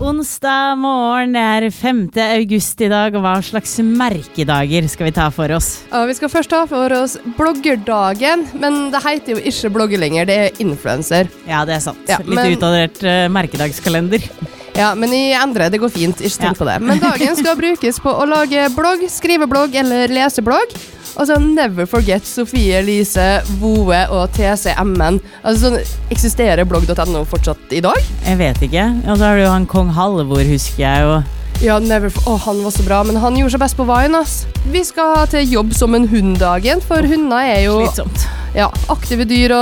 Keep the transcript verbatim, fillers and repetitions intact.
onsdag morgen, det er femte august i dag, og hva slags merkedager skal vi ta for oss? Ja, vi skal først ta for oss bloggerdagen, men det heter jo ikke blogger lenger, det er influencer. Ja, det er sant. Ja, Litt men, utadrett uh, merkedagskalender. Ja, men i endre, det går fint, ikke tenk Ja. på det. Men dagen skal brukes på å lage blogg, skrive blogg eller lese blogg. Altså, never forget Sofie Elise, Voe og T C M N. Altså, sånn, eksisterer blogg punktum no fortsatt i dag? Jeg vet ikke. Og så har du jo han Kong Halvor, husker jeg, og Ja, never for... Åh, han var så bra, men han gjorde seg best på Vine, ass. Vi skal til jobb som en hunddagen, for hunder er jo slitsomt. ja, aktive dyr og